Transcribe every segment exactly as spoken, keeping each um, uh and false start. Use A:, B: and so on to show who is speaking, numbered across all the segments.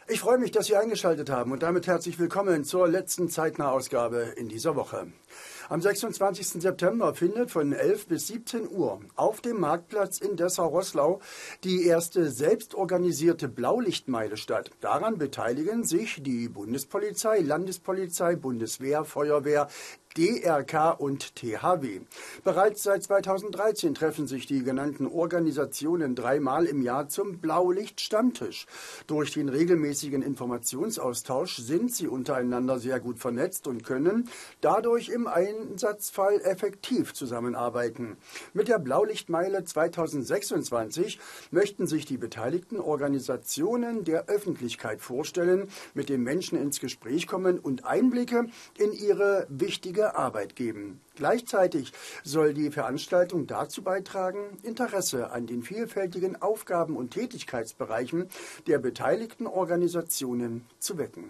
A: Ich freue mich, dass Sie eingeschaltet haben und damit herzlich willkommen zur letzten Zeitnah-Ausgabe in dieser Woche. Am sechsundzwanzigsten September findet von elf bis siebzehn Uhr auf dem Marktplatz in Dessau-Roßlau die erste selbstorganisierte Blaulichtmeile statt. Daran beteiligen sich die Bundespolizei, Landespolizei, Bundeswehr, Feuerwehr, D R K und T H W. Bereits seit zweitausenddreizehn treffen sich die genannten Organisationen dreimal im Jahr zum Blaulicht-Stammtisch. Durch den regelmäßigen Informationsaustausch sind sie untereinander sehr gut vernetzt und können dadurch im Einsatzfall effektiv zusammenarbeiten. Mit der Blaulichtmeile zweitausendsechsundzwanzig möchten sich die beteiligten Organisationen der Öffentlichkeit vorstellen, mit den Menschen ins Gespräch kommen und Einblicke in ihre wichtige Arbeit geben. Gleichzeitig soll die Veranstaltung dazu beitragen, Interesse an den vielfältigen Aufgaben und Tätigkeitsbereichen der beteiligten Organisationen zu wecken.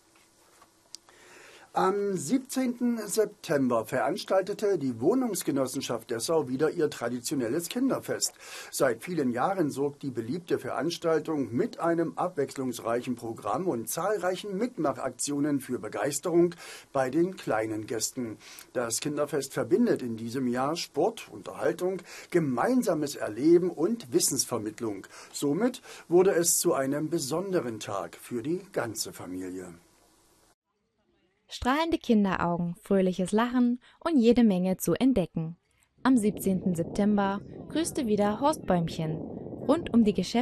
A: Am siebzehnten September veranstaltete die Wohnungsgenossenschaft Dessau wieder ihr traditionelles Kinderfest. Seit vielen Jahren sorgt die beliebte Veranstaltung mit einem abwechslungsreichen Programm und zahlreichen Mitmachaktionen für Begeisterung bei den kleinen Gästen. Das Kinderfest verbindet in diesem Jahr Sport, Unterhaltung, gemeinsames Erleben und Wissensvermittlung. Somit wurde es zu einem besonderen Tag für die ganze Familie.
B: Strahlende Kinderaugen, fröhliches Lachen und jede Menge zu entdecken. Am siebzehnten September grüßte wieder Horst Bäumchen. Rund um die Geschäfte